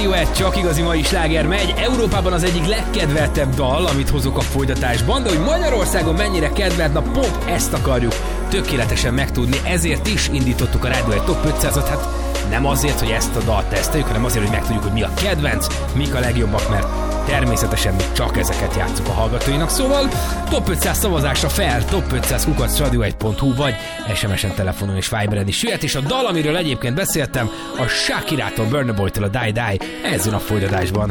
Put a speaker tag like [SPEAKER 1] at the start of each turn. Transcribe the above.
[SPEAKER 1] Radiohead, csak igazi mai sláger megy. Európában az egyik legkedveltebb dal, amit hozok a folytatásban, de hogy Magyarországon mennyire kedvelt, na pont ezt akarjuk tökéletesen megtudni, ezért is indítottuk a Radiohead Top 500-at, hát nem azért, hogy ezt a dalt teszteljük, hanem azért, hogy megtudjuk, hogy mi a kedvenc, mik a legjobbak, mert természetesen mi csak ezeket játszunk a hallgatóinak. Szóval Top 500 szavazásra fel, top500@radiohead.hu vagy SMS-en, telefonon és Viberen is jöhet, és a dal, amiről egyébként beszéltem, a Shakirától, Burna Boytól a Die Die, ez jön a folytatásban.